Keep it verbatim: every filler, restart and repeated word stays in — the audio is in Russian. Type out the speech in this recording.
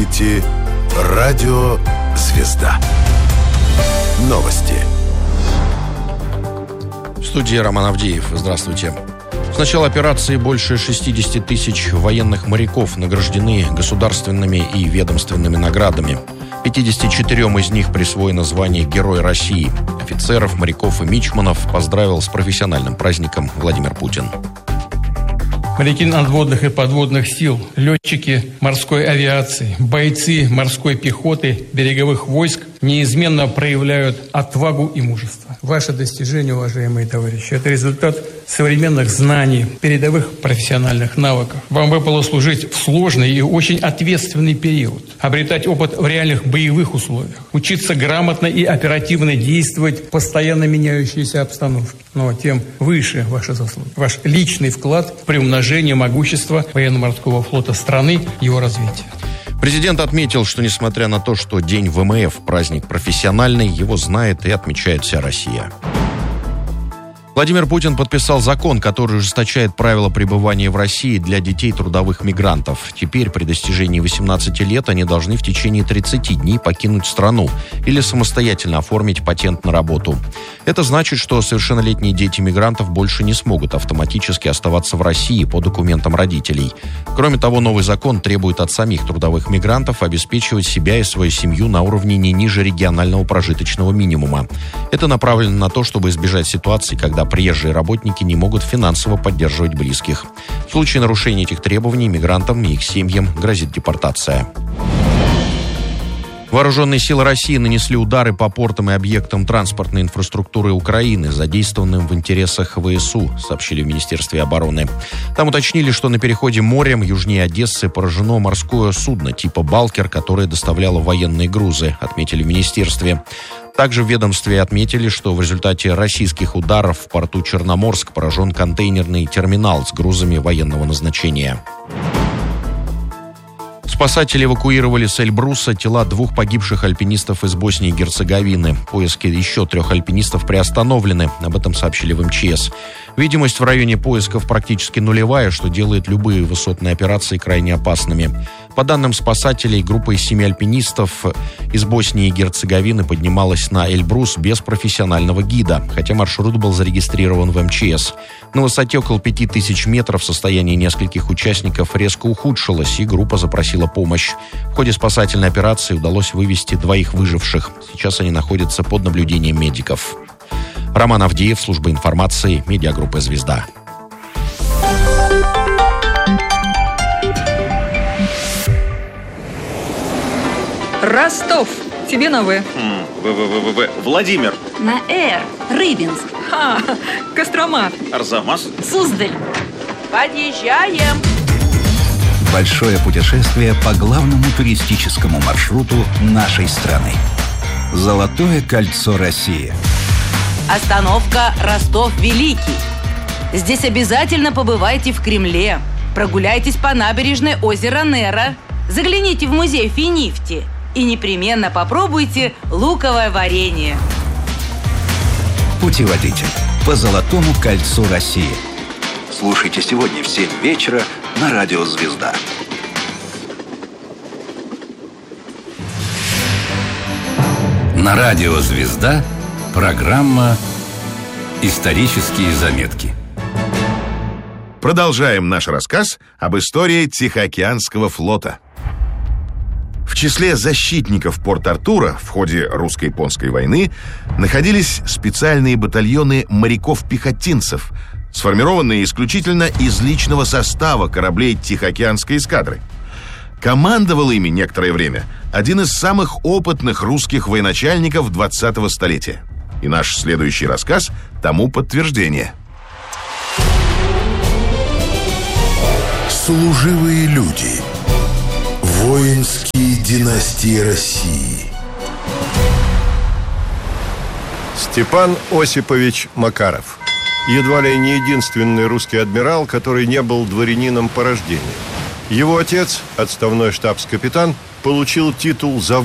слушаете Радио Звезда. Новости. В студии Роман Авдеев. Здравствуйте. С начала операции больше шестьдесят тысяч военных моряков награждены государственными и ведомственными наградами. пятьдесят четыре из них присвоено звание Герой России. Офицеров, моряков и мичманов поздравил с профессиональным праздником Владимир Путин. Моряки надводных и подводных сил, летчики морской авиации, бойцы морской пехоты, береговых войск неизменно проявляют отвагу и мужество. Ваши достижения, уважаемые товарищи, это результат современных знаний, передовых профессиональных навыков. Вам выпало служить в сложный и очень ответственный период, обретать опыт в реальных боевых условиях, учиться грамотно и оперативно действовать в постоянно меняющейся обстановке. Но тем выше ваши заслуги, ваш личный вклад в приумножение могущества военно-морского флота страны, его развития. Президент отметил, что несмотря на то, что День ВМФ – праздник профессиональный, его знает и отмечает вся Россия. Владимир Путин подписал закон, который ужесточает правила пребывания в России для детей трудовых мигрантов. Теперь при достижении восемнадцати лет они должны в течение тридцати дней покинуть страну или самостоятельно оформить патент на работу. Это значит, что совершеннолетние дети мигрантов больше не смогут автоматически оставаться в России по документам родителей. Кроме того, новый закон требует от самих трудовых мигрантов обеспечивать себя и свою семью на уровне не ниже регионального прожиточного минимума. Это направлено на то, чтобы избежать ситуации, когда приезжие работники не могут финансово поддерживать близких. В случае нарушения этих требований мигрантам и их семьям грозит депортация. Вооруженные силы России нанесли удары по портам и объектам транспортной инфраструктуры Украины, задействованным в интересах ВСУ, сообщили в Министерстве обороны. Там уточнили, что на переходе морем южнее Одессы поражено морское судно типа «Балкер», которое доставляло военные грузы, отметили в Министерстве. Также в ведомстве отметили, что в результате российских ударов в порту Черноморск поражен контейнерный терминал с грузами военного назначения. Спасатели эвакуировали с Эльбруса тела двух погибших альпинистов из Боснии и Герцеговины. Поиски еще трех альпинистов приостановлены. Об этом сообщили в МЧС. Видимость в районе поисков практически нулевая, что делает любые высотные операции крайне опасными. По данным спасателей, группа из семи альпинистов из Боснии и Герцеговины поднималась на Эльбрус без профессионального гида, хотя маршрут был зарегистрирован в МЧС. На высоте около пяти тысяч метров состояние нескольких участников резко ухудшилось, и группа запросила помощь. В ходе спасательной операции удалось вывести двоих выживших. Сейчас они находятся под наблюдением медиков. Роман Авдеев, служба информации, медиагруппа «Звезда». Ростов. Тебе на В. В-В-В-В. Владимир. На Р. Рыбинск. Ха, Кострома. Арзамас. Суздаль. Подъезжаем. Большое путешествие по главному туристическому маршруту нашей страны. Золотое кольцо России. Остановка Ростов-Великий. Здесь обязательно побывайте в Кремле. Прогуляйтесь по набережной озера Нера. Загляните в музей Финифти. И непременно попробуйте луковое варенье. Путеводитель по Золотому кольцу России. Слушайте сегодня в семь вечера на Радио Звезда. На Радио Звезда программа «Исторические заметки». Продолжаем наш рассказ об истории Тихоокеанского флота. В числе защитников Порт-Артура в ходе русско-японской войны находились специальные батальоны моряков-пехотинцев, сформированные исключительно из личного состава кораблей Тихоокеанской эскадры. Командовал ими некоторое время один из самых опытных русских военачальников двадцатого столетия. И наш следующий рассказ тому подтверждение. Служивые люди. Воинские династии России. Степан Осипович Макаров. Едва ли не единственный русский адмирал, который не был дворянином по рождению. Его отец, отставной штабс-капитан, получил титул за